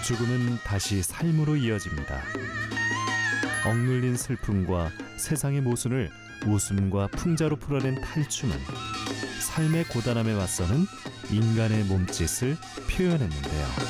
죽음은 다시 삶으로 이어집니다. 억눌린 슬픔과 세상의 모순을 웃음과 풍자로 풀어낸 탈춤은 삶의 고단함에 맞서는 인간의 몸짓을 표현했는데요.